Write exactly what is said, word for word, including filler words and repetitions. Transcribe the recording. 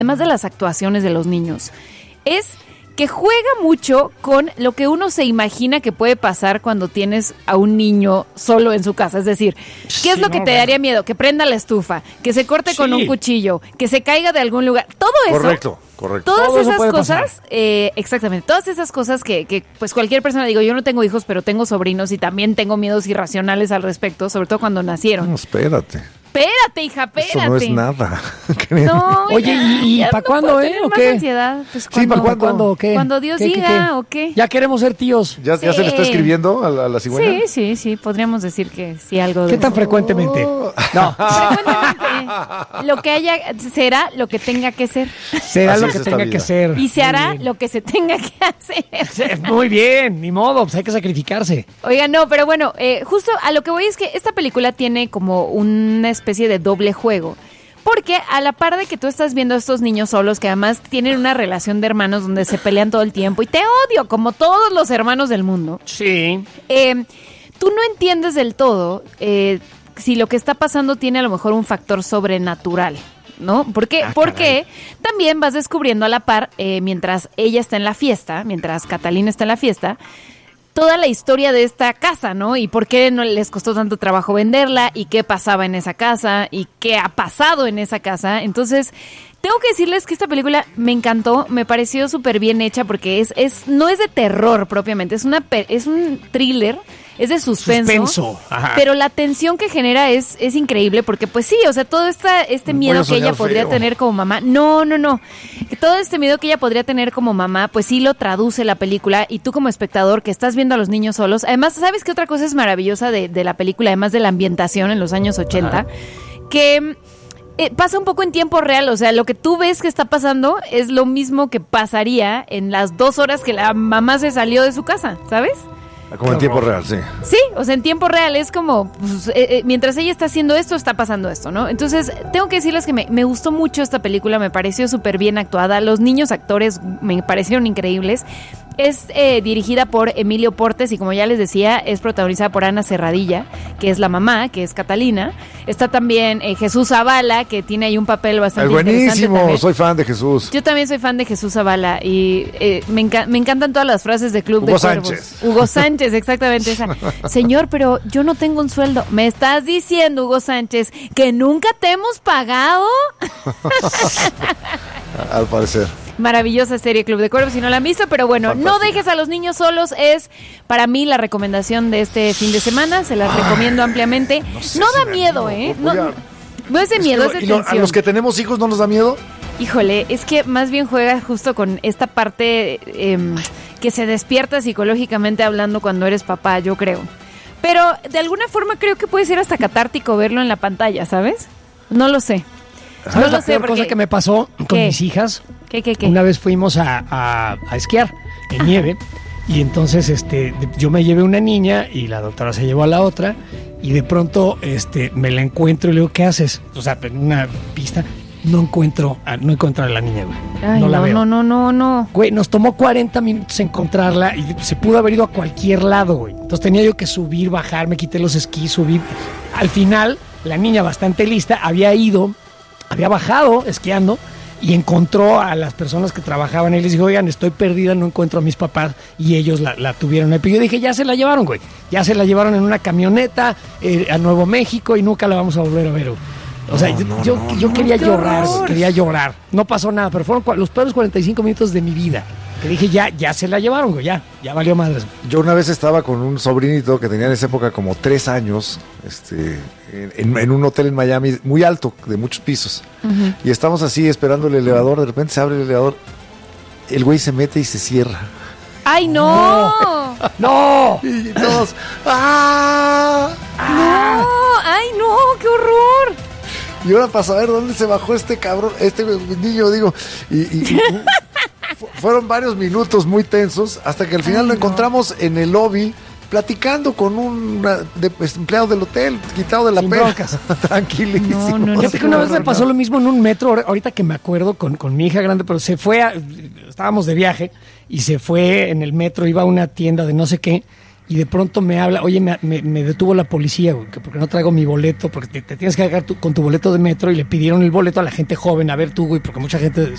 además de las actuaciones de los niños, es que juega mucho con lo que uno se imagina que puede pasar cuando tienes a un niño solo en su casa. Es decir, ¿qué Sí, es lo que no, te bueno. daría miedo? Que prenda la estufa, que se corte Sí. con un cuchillo, que se caiga de algún lugar. Todo eso. Correcto, correcto. Todas Todo eso esas puede cosas, eh, exactamente, todas esas cosas que, que pues cualquier persona, digo, yo no tengo hijos, pero tengo sobrinos y también tengo miedos irracionales al respecto, sobre todo cuando nacieron. No, espérate. Espérate, hija, espérate. Eso no es nada. No, Oye, ya, ¿y- y ya pa' no cuándo, puedo eh, tener o más qué? ansiedad. Pues Sí, cuando, ¿pa' cuándo? ¿Cuándo o qué? Cuando Dios ¿Qué, qué, diga, qué? ¿o qué? Ya queremos ser tíos. ¿Ya, ya se le está Sí. escribiendo a la, a la cigüeña? Sí, sí, sí, podríamos decir que sí, algo de ¿Qué tan eso. frecuentemente? No, Frecuentemente, lo que haya, será lo que tenga que ser. será Así lo es que esta tenga vida. que ser. Y se Muy hará bien. lo que se tenga que hacer. Muy bien, ni modo, pues hay que sacrificarse. Oiga, no, pero bueno, eh, justo a lo que voy es que esta película tiene como una especie de doble juego. Porque a la par de que tú estás viendo a estos niños solos, que además tienen una relación de hermanos donde se pelean todo el tiempo, y te odio, como todos los hermanos del mundo, Sí. eh, tú no entiendes del todo eh, si lo que está pasando tiene a lo mejor un factor sobrenatural, ¿no? ¿Por qué? Ah, Porque también vas descubriendo a la par, eh, mientras ella está en la fiesta, mientras Catalina está en la fiesta, toda la historia de esta casa, ¿no? Y por qué no les costó tanto trabajo venderla, y qué pasaba en esa casa, y qué ha pasado en esa casa. Entonces, tengo que decirles que esta película me encantó, me pareció súper bien hecha, porque es, es, no es de terror propiamente, es una pe- es un thriller, es de suspenso. Suspenso, ajá. Pero la tensión que genera es, es increíble, porque pues sí, o sea, todo esta, este Voy miedo a que ella soñar podría feo. tener como mamá, no, no, no, que todo este miedo que ella podría tener como mamá, pues sí lo traduce la película, y tú como espectador que estás viendo a los niños solos, además, ¿sabes qué otra cosa es maravillosa de, de la película, además de la ambientación en los años ochenta? Que eh, pasa un poco en tiempo real, o sea, lo que tú ves que está pasando es lo mismo que pasaría en las dos horas que la mamá se salió de su casa, ¿sabes? Como en tiempo real, sí. Sí, o sea, en tiempo real es como, pues, eh, eh, mientras ella está haciendo esto, está pasando esto, ¿no? Entonces, tengo que decirles que me, me gustó mucho esta película, me pareció súper bien actuada, los niños actores me parecieron increíbles. Es eh, dirigida por Emilio Portes y, como ya les decía, es protagonizada por Ana Serradilla, que es la mamá, que es Catalina. Está también eh, Jesús Zavala, que tiene ahí un papel El bastante interesante buenísimo, también. soy fan de Jesús. Yo también soy fan de Jesús Zavala y eh, me, enca- me encantan todas las frases de Club Hugo de Cuervos. Sánchez. Hugo Sánchez, exactamente esa. Señor, pero yo no tengo un sueldo. ¿Me estás diciendo, Hugo Sánchez, que nunca te hemos pagado? Al parecer. Maravillosa serie Club de Cuervos, si no la han visto, pero bueno, Fantástica. no dejes a los niños solos, es para mí la recomendación de este fin de semana, se las recomiendo ampliamente. No, sé da si me miedo, animo. ¿eh? Voy No, a- no es de Es miedo, que es lo- de y lo- a tensión. los que tenemos hijos no nos da miedo. Híjole, es que más bien juega justo con esta parte eh, que se despierta psicológicamente hablando cuando eres papá, yo creo. Pero de alguna forma creo que puede ser hasta catártico verlo en la pantalla, ¿sabes? No lo sé. No ¿Sabes lo la sé peor porque... cosa que me pasó con ¿Qué? mis hijas? ¿Qué, qué, qué? Una vez fuimos a, a- a esquiar en nieve y entonces este de- yo me llevé una niña y la doctora se llevó a la otra y de pronto este me la encuentro y le digo, ¿qué haces? O sea, en una pista no encuentro a, no encuentro a la niña, güey. Ay, no la no, veo. no, no, no, no. Güey, nos tomó cuarenta minutos encontrarla y se pudo haber ido a cualquier lado, güey. Entonces tenía yo que subir, bajar, me quité los esquís, subir. Al final, la niña bastante lista había ido, había bajado esquiando y encontró a las personas que trabajaban y les dijo, oigan, estoy perdida, no encuentro a mis papás, y ellos la, la tuvieron ahí. Pero yo dije, ya se la llevaron, güey. Ya se la llevaron en una camioneta eh, a Nuevo México y nunca la vamos a volver a ver, güey. O sea, No, yo, no, yo, no, yo no, quería qué llorar, horror. güey, quería llorar. No pasó nada, pero fueron cua- los peores cuarenta y cinco minutos de mi vida. Que dije, ya, ya se la llevaron, güey, ya, ya valió madres. Yo una vez estaba con un sobrinito que tenía en esa época como tres años, este, en, en un hotel en Miami muy alto, de muchos pisos. Y estamos así esperando el elevador, de repente se abre el elevador, el güey se mete y se cierra. ¡Ay, no! ¡No! Y todos, ¡ah! ¡No! ¡Ay, no! ¡Qué horror! Y ahora para saber dónde se bajó este cabrón, este niño, digo, y, y- y fu- fueron varios minutos muy tensos hasta que al final Ay, lo no. encontramos en el lobby platicando con un uh, de- pues, empleado del hotel, quitado de la Sin pena. broncas. Tranquilísimo. No, no, no. Fíjate que una no, vez me no, pasó no. lo mismo en un metro, ahor- ahorita que me acuerdo con, con mi hija grande, pero se fue, a, estábamos de viaje y se fue en el metro, iba a una tienda de no sé qué y de pronto me habla, oye, me, me- me detuvo la policía, güey, que porque no traigo mi boleto, porque te, te tienes que cargar tu- con tu boleto de metro y le pidieron el boleto a la gente joven, a ver tú, güey, porque mucha gente